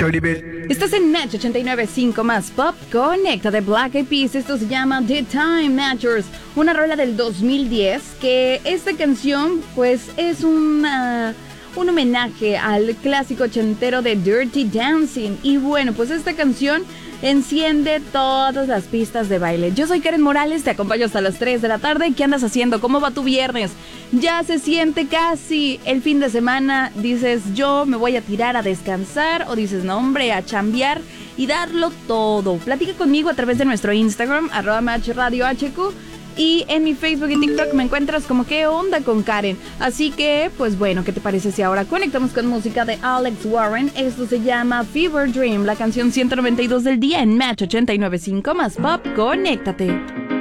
Estás en Match 89.5 más Pop. Conecta de Black Eyed Peas. Esto se llama The Time Matchers, una rola del 2010. Que esta canción pues es un homenaje al clásico ochentero de Dirty Dancing. Y bueno, pues esta canción enciende todas las pistas de baile. Yo soy Karen Morales, te acompaño hasta las 3 de la tarde. ¿Qué andas haciendo? ¿Cómo va tu viernes? Ya se siente casi el fin de semana. Dices, yo me voy a tirar a descansar, o dices, no hombre, a chambear y darlo todo. Platica conmigo a través de nuestro Instagram, @MatchRadioHQ. Y en mi Facebook y TikTok me encuentras como ¿Qué onda con Karen? Así que, pues bueno, ¿qué te parece si ahora conectamos con música de Alex Warren? Esto se llama Fever Dream, la canción 192 del día en Match 89.5 más Pop. Conéctate.